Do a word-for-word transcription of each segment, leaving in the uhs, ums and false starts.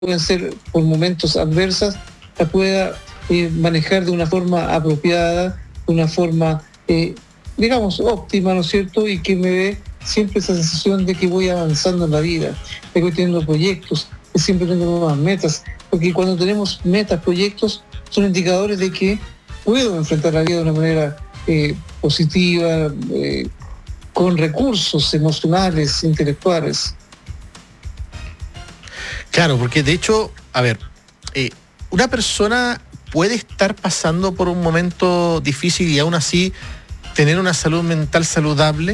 pueden ser por momentos adversas, la pueda eh, manejar de una forma apropiada, de una forma, eh, digamos, óptima, ¿no es cierto? Y que me dé siempre esa sensación de que voy avanzando en la vida, de que voy teniendo proyectos, que siempre tengo nuevas metas, porque cuando tenemos metas, proyectos, son indicadores de que puedo enfrentar la vida de una manera eh, positiva, eh, con recursos emocionales, intelectuales. Claro, porque de hecho, a ver, eh, una persona puede estar pasando por un momento difícil y aún así tener una salud mental saludable.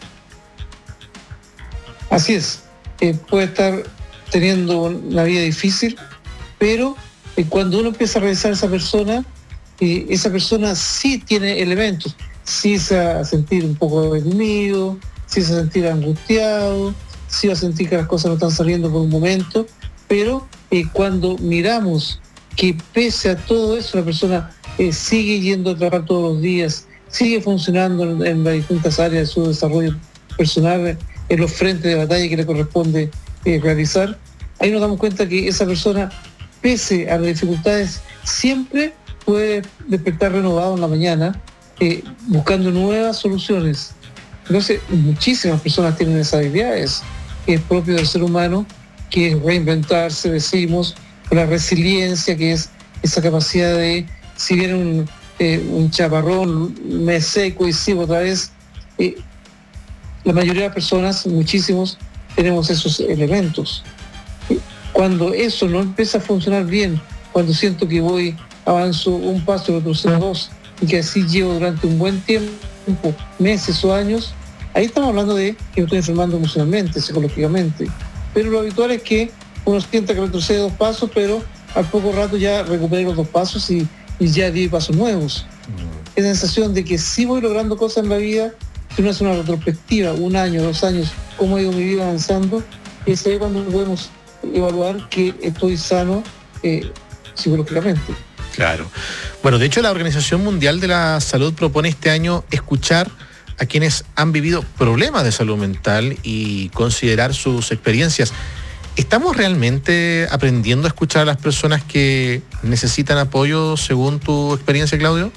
Así es, eh, puede estar teniendo una vida difícil, pero eh, cuando uno empieza a revisar a esa persona, eh, esa persona sí tiene elementos, sí se va a sentir un poco deprimido, sí se va a sentir angustiado, sí va a sentir que las cosas no están saliendo por un momento, pero eh, cuando miramos que pese a todo eso la persona eh, sigue yendo a trabajar todos los días, sigue funcionando en, en las distintas áreas de su desarrollo personal, en los frentes de batalla que le corresponde eh, realizar, ahí nos damos cuenta que esa persona, pese a las dificultades, siempre puede despertar renovado en la mañana, eh, buscando nuevas soluciones. Entonces, muchísimas personas tienen esas habilidades, que es propio del ser humano, que es reinventarse, decimos, la resiliencia, que es esa capacidad de, si viene un, eh, un chaparrón, me seco y sigo otra vez, eh, la mayoría de las personas, muchísimos, tenemos esos elementos. Cuando eso no empieza a funcionar bien, cuando siento que voy, avanzo un paso, retrocedo dos, y que así llevo durante un buen tiempo, meses o años, ahí estamos hablando de que me estoy enfermando emocionalmente, psicológicamente. Pero lo habitual es que uno sienta que retrocede dos pasos, pero al poco rato ya recuperé los dos pasos y, y ya di pasos nuevos. Mm. Esa sensación de que sí voy logrando cosas en la vida, si uno hace una retrospectiva, un año, dos años, cómo ha ido mi vida avanzando, es ahí cuando podemos evaluar que estoy sano eh, psicológicamente. Claro. Bueno, de hecho la Organización Mundial de la Salud propone este año escuchar a quienes han vivido problemas de salud mental y considerar sus experiencias. ¿Estamos realmente aprendiendo a escuchar a las personas que necesitan apoyo según tu experiencia, Claudio?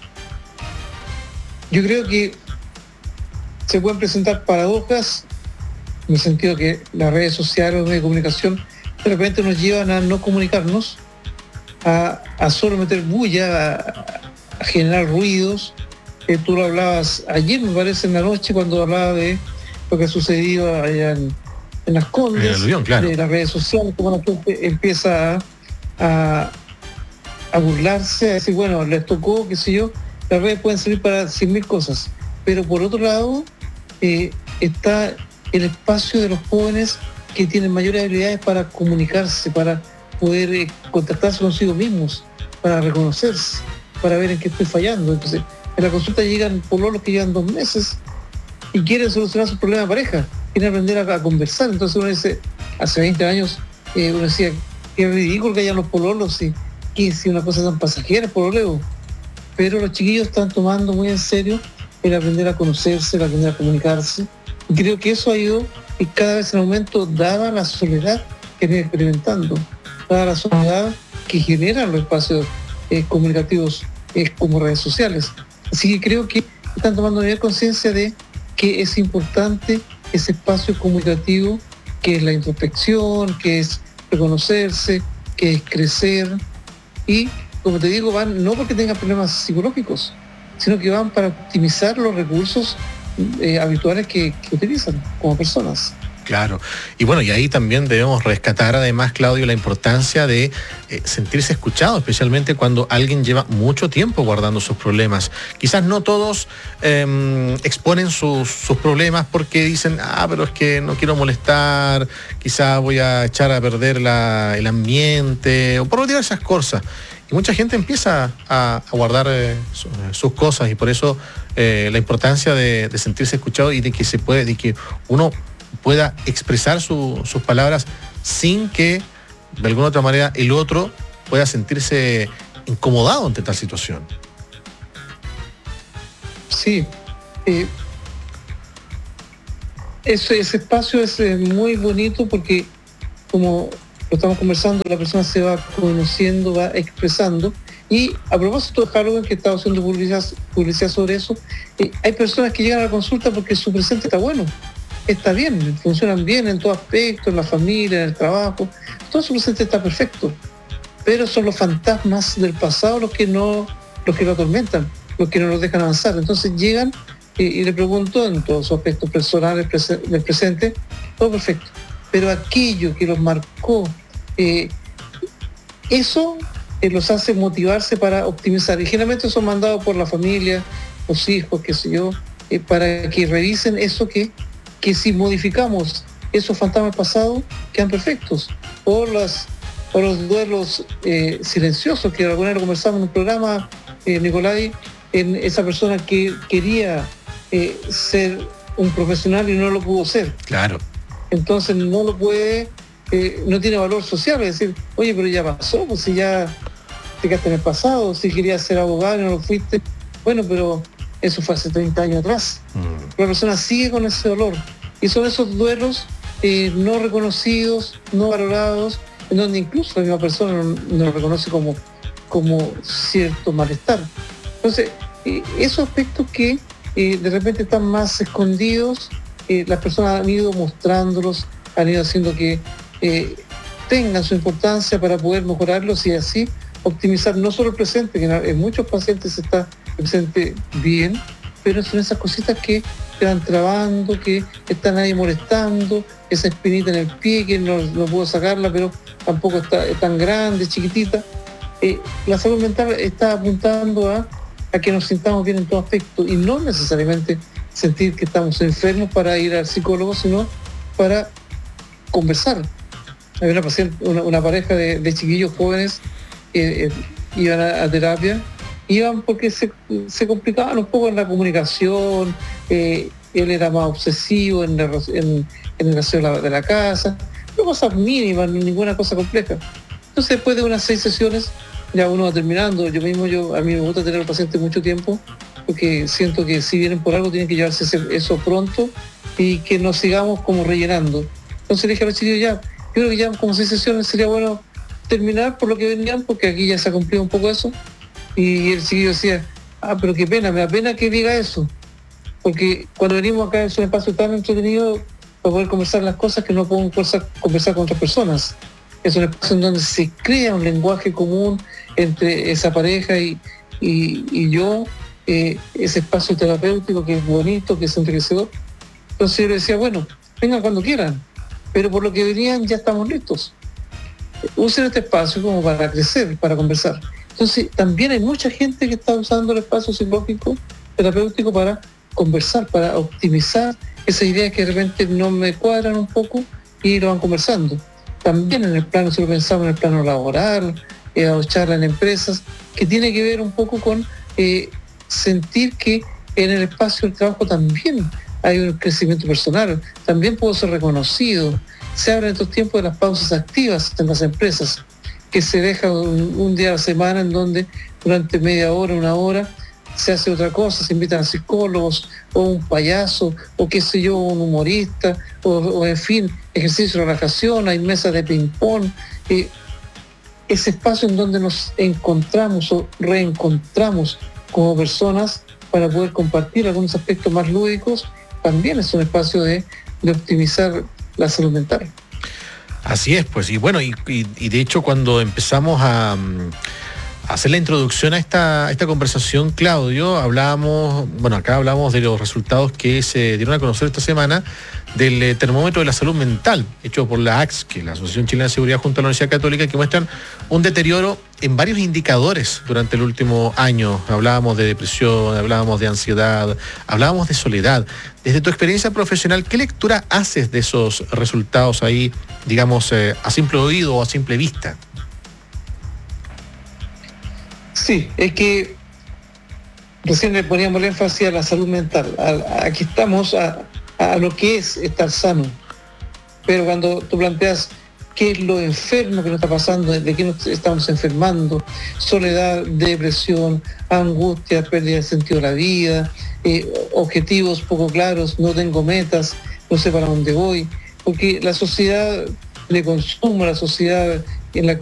Yo creo que se pueden presentar paradojas, en el sentido que las redes sociales, los medios de comunicación, de repente nos llevan a no comunicarnos, a, a solo meter bulla, a, a generar ruidos. Eh, tú lo hablabas ayer, me parece, en la noche, cuando hablaba de lo que ha sucedido allá en, en Las Condes, en aluvión, claro, de las redes sociales, como la gente empieza a, a, a burlarse, a decir, bueno, les tocó, qué sé yo, las redes pueden servir para cien mil cosas, pero por otro lado eh, está el espacio de los jóvenes que tienen mayores habilidades para comunicarse, para poder eh, contactarse consigo mismos, para reconocerse, para ver en qué estoy fallando. Entonces, en la consulta llegan pololos que llevan dos meses y quieren solucionar su problema de pareja, quieren aprender a, a conversar. Entonces uno dice, hace veinte años eh, uno decía, qué ridículo que hayan los pololos, y que si una cosa tan pasajera, pololeo. Pero los chiquillos están tomando muy en serio el aprender a conocerse, el aprender a comunicarse. Y creo que eso ha ido y cada vez en aumento, dada la soledad que viene experimentando, dada la soledad que generan los espacios eh, comunicativos eh, como redes sociales. Así que creo que están tomando mayor conciencia de que es importante ese espacio comunicativo, que es la introspección, que es reconocerse, que es crecer. Y, como te digo, van no porque tengan problemas psicológicos, sino que van para optimizar los recursos eh, habituales que, que utilizan como personas. Claro. Y bueno, y ahí también debemos rescatar además, Claudio, la importancia de eh, sentirse escuchado, especialmente cuando alguien lleva mucho tiempo guardando sus problemas. Quizás no todos eh, exponen sus, sus problemas porque dicen, ah, pero es que no quiero molestar, quizás voy a echar a perder la, el ambiente, o por diversas cosas. Y mucha gente empieza a, a guardar eh, su, sus cosas, y por eso eh, la importancia de, de sentirse escuchado y de que se puede, de que uno pueda expresar su, sus palabras sin que de alguna otra manera el otro pueda sentirse incomodado ante tal situación. Sí, eh, ese, ese espacio es eh, muy bonito porque como lo estamos conversando, la persona se va conociendo, va expresando. Y a propósito de Halloween, que estaba haciendo publicidad, publicidad sobre eso, eh, hay personas que llegan a la consulta porque su presente está bueno, está bien, funcionan bien en todo aspecto, en la familia, en el trabajo, todo su presente está perfecto, pero son los fantasmas del pasado los que no, los que lo atormentan, los que no los dejan avanzar. Entonces llegan eh, y le pregunto en todos sus aspectos personales prese- del presente, todo perfecto, pero aquello que los marcó, eh, eso eh, los hace motivarse para optimizar. Y generalmente son mandados por la familia, los hijos, qué sé yo, eh, para que revisen eso que, que si modificamos esos fantasmas pasados, quedan perfectos. O, las, o los duelos eh, silenciosos, que alguna vez lo conversamos en un programa, eh, Nicolai, en esa persona que quería eh, ser un profesional y no lo pudo ser. Claro. Entonces no lo puede, eh, no tiene valor social, es decir, oye, pero ya pasó, pues si ya te quedaste en el pasado, si querías ser abogado y no lo fuiste, bueno, pero eso fue hace treinta años atrás. Mm. La persona sigue con ese dolor. Y son esos duelos eh, no reconocidos, no valorados, en donde incluso la misma persona no, no lo reconoce como, como cierto malestar. Entonces, eh, esos aspectos que eh, de repente están más escondidos, eh, las personas han ido mostrándolos, han ido haciendo que eh, tengan su importancia para poder mejorarlos y así optimizar no solo el presente, que en muchos pacientes está el presente bien, pero son esas cositas que te van trabando, que están ahí molestando, esa espinita en el pie que no, no puedo sacarla, pero tampoco está es tan grande, chiquitita. Eh, la salud mental está apuntando a, a que nos sintamos bien en todo aspecto y no necesariamente sentir que estamos enfermos para ir al psicólogo, sino para conversar. Había una, paciente, una, una pareja de, de chiquillos jóvenes que eh, iban a, a terapia, iban porque se, se complicaban un poco en la comunicación, eh, él era más obsesivo en, la, en, en el aseo de la, de la casa, no cosas mínimas, ninguna cosa compleja. Entonces después de unas seis sesiones, ya uno va terminando, yo mismo, yo a mí me gusta tener al paciente mucho tiempo, porque siento que si vienen por algo tienen que llevarse ese, eso pronto y que nos sigamos como rellenando. Entonces le dije a los chiquillos, ya, yo creo que ya como seis sesiones sería bueno terminar por lo que venían, porque aquí ya se ha cumplido un poco eso. Y el chiquillo decía, ah, pero qué pena, me da pena que diga eso, porque cuando venimos acá es un espacio tan entretenido para poder conversar las cosas que no podemos conversar, conversar con otras personas. Es un espacio en donde se crea un lenguaje común entre esa pareja y, y, y yo, eh, ese espacio terapéutico que es bonito, que es enriquecedor. Entonces yo le decía, bueno, vengan cuando quieran, pero por lo que venían ya estamos listos. Usen este espacio como para crecer, para conversar. Entonces también hay mucha gente que está usando el espacio psicológico, terapéutico para conversar, para optimizar esas ideas que de repente no me cuadran un poco y lo van conversando. También en el plano, si lo pensamos en el plano laboral, eh, o charla en empresas, que tiene que ver un poco con eh, sentir que en el espacio del trabajo también hay un crecimiento personal, también puedo ser reconocido. Se habla en estos tiempos de las pausas activas en las empresas, que se deja un, un día a la semana en donde durante media hora, una hora, se hace otra cosa, se invitan a psicólogos, o un payaso, o qué sé yo, un humorista, o, o en fin, ejercicio de relajación, hay mesas de ping-pong, eh, ese espacio en donde nos encontramos o reencontramos como personas para poder compartir algunos aspectos más lúdicos, también es un espacio de, de optimizar la salud mental. Así es, pues, y bueno, y, y, y de hecho cuando empezamos a, a hacer la introducción a esta, a esta conversación, Claudio, hablábamos, bueno, acá hablamos de los resultados que se dieron a conocer esta semana del eh, termómetro de la salud mental, hecho por la A C S, que es la Asociación Chilena de Seguridad junto a la Universidad Católica, que muestran un deterioro en varios indicadores durante el último año. Hablábamos de depresión, hablábamos de ansiedad, hablábamos de soledad. Desde tu experiencia profesional, ¿qué lectura haces de esos resultados ahí, digamos, eh, a simple oído o a simple vista? Sí, es que recién le poníamos el énfasis a la salud mental. A, a, aquí estamos a, a lo que es estar sano. Pero cuando tú planteas qué es lo enfermo que nos está pasando, de qué nos estamos enfermando, soledad, depresión, angustia, pérdida de sentido de la vida, eh, objetivos poco claros, no tengo metas, no sé para dónde voy, porque la sociedad de consumo, la sociedad en la